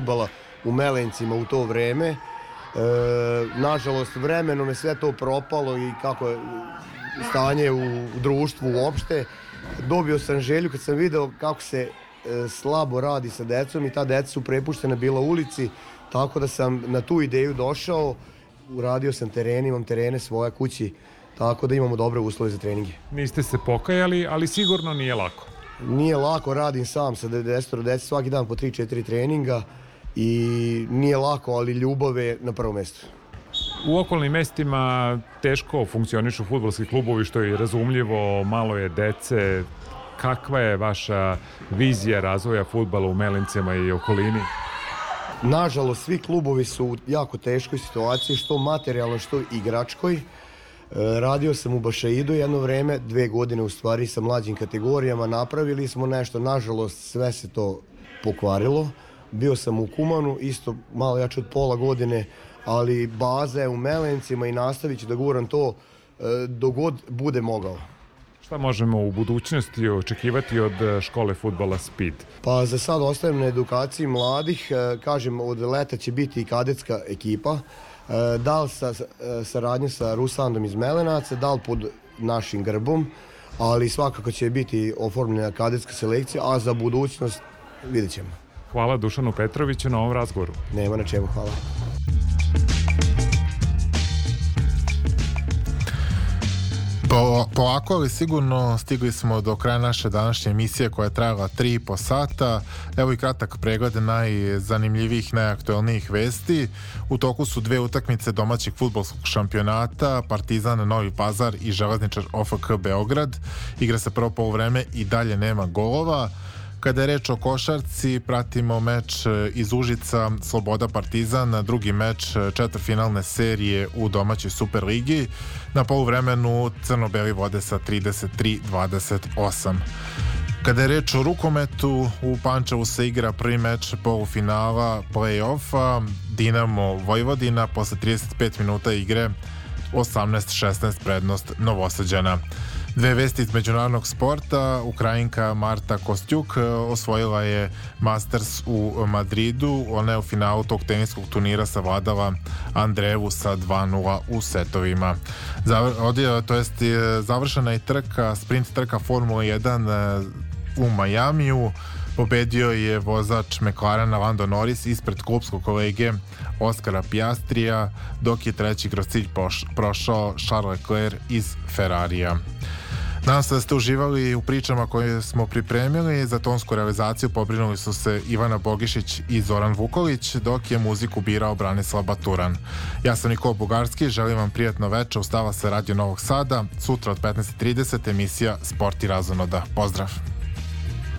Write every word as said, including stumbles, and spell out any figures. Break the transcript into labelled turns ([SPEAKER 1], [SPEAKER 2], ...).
[SPEAKER 1] fudbala u Melencima u to vreme. E, nažalost, vremenom je sve to propalo i kako je stanje u, u društvu uopšte. Dobio sam želju kad sam video kako se e, slabo radi sa decom i ta deca su prepuštena bila ulici, tako da sam na tu ideju došao. Uradio sam teren, imam terene svoje kući, tako da imamo dobre uslove za treninge.
[SPEAKER 2] Niste se pokajali, ali sigurno nije lako.
[SPEAKER 1] Nije lako, radim sam sa devedeset dece, svaki dan po tri četiri treninga i nije lako, ali ljubav je na prvom mjestu.
[SPEAKER 2] U okolnim mestima teško funkcionišu fudbalski klubovi, što je razumljivo, malo je dece. Kakva je vaša vizija razvoja fudbala u Melencima i okolini?
[SPEAKER 1] Nažalost, svi klubovi su u jako teškoj situaciji, što materijalno, što igračkoj. Radio sam u Bašaidu jedno vreme, dve godine u stvari sa mlađim kategorijama, napravili smo nešto, nažalost sve se to pokvarilo. Bio sam u Kumanu, isto malo jače od pola godine, ali baza je u Melencima i nastavit ću da guram to dok god bude mogao.
[SPEAKER 2] Šta možemo u budućnosti očekivati od škole fudbala Speed?
[SPEAKER 1] Pa za sad ostajem na edukaciji mladih, kažem od leta će biti i kadetska ekipa, da li sa saradnje sa Rusandom iz Melenaca, da li pod našim grbom, ali svakako će biti oformljena kadetska selekcija, a za budućnost vidjet ćemo.
[SPEAKER 2] Hvala Dušanu Petroviću na ovom razgovoru.
[SPEAKER 1] Nema na čemu, hvala.
[SPEAKER 3] Po, polako, ali sigurno stigli smo do kraja naše današnje emisije koja je trajala tri i po sata. Evo i kratak pregled najzanimljivijih, najaktuelnijih vesti. U toku su dve utakmice domaćeg fudbalskog šampionata, Partizan Novi Pazar i Železničar O F K Beograd. Igra se prvo poluvreme i dalje nema golova. Kada je reč o košarci, pratimo meč iz Užica, Sloboda Partizan, drugi meč četvrtfinalne serije u domaćoj Superligi. Na poluvremenu crno-beli vode sa trideset tri dvadeset osam. Kada je reč o rukometu, u Pančevu se igra prvi meč polufinala play-offa, Dinamo Vojvodina, posle trideset pet minuta igre osamnaest šesnaest prednost Novosađana. Dve vesti iz međunarodnog sporta. Ukrajinka Marta Kostjuk osvojila je Masters u Madridu. Ona je u finalu tog teniskog turnira savladala Andreevu sa dva nula u setovima. Zavr, to jest završena je trka, sprint trka Formula jedan u Majamiju. Pobedio je vozač McLarena Lando Norris ispred klubskog kolege Oskara Piastrija, dok je treći kroz cilj prošao Charles Leclerc iz Ferrarija. Nadam se da ste uživali u pričama koje smo pripremili. Za tonsku realizaciju pobrinuli su se Ivana Bogišić i Zoran Vukolić, dok je muziku birao Branislav Baturan. Ja sam Nikola Bugarski, želim vam prijatno večer. Ustava se Radio Novog Sada. Sutra od petnaest i trideset emisija Sport i razonoda. Pozdrav!